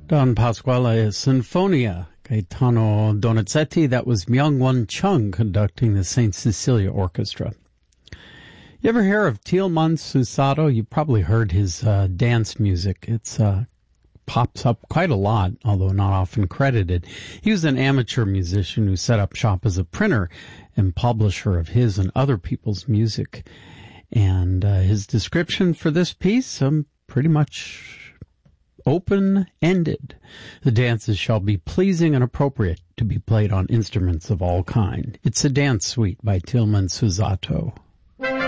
Don Pasquale Sinfonia, Gaetano Donizetti. That was Myung-Won Chung conducting the St. Cecilia Orchestra. You ever hear of Tilman Susato? You probably heard his dance music. It's pops up quite a lot, although not often credited. He was an amateur musician who set up shop as a printer and publisher of his and other people's music. And his description for this piece, pretty much open-ended. The dances shall be pleasing and appropriate to be played on instruments of all kind. It's a dance suite by Tilman Susato.